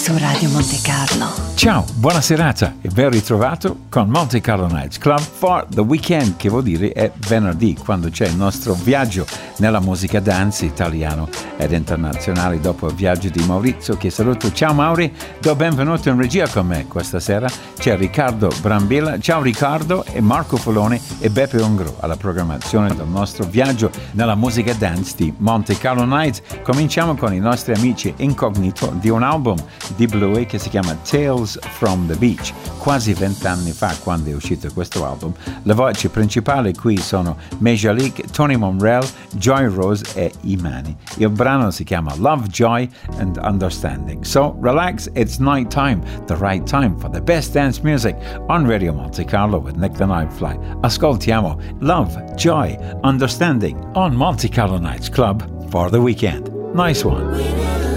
su Radio Monte Carlo. Ciao, buona serata e ben ritrovato con Monte Carlo Nights Club for the weekend, che vuol dire è venerdì, quando c'è il nostro viaggio nella musica dance italiano ed internazionale dopo il viaggio di Maurizio, che saluto. Ciao Mauri, do benvenuto in regia con me questa sera. C'è Riccardo Brambilla, ciao Riccardo, e Marco Folone e Beppe Ongro alla programmazione del nostro viaggio nella musica dance di Monte Carlo Nights. Cominciamo con i nostri amici Incognito di un album di Bluey che si chiama Tales from the Beach. Quasi 20 anni fa, quando è uscito questo album, le voci principali qui sono Majalik, Tony Monrell, Joy Rose e Imani. Il brano si chiama Love, Joy and Understanding. So relax, it's night time, the right time for the best dance music on Radio Monte Carlo with Nick the Nightfly. Ascoltiamo Love, Joy, Understanding on Monte Carlo Nights Club for the weekend. Nice one.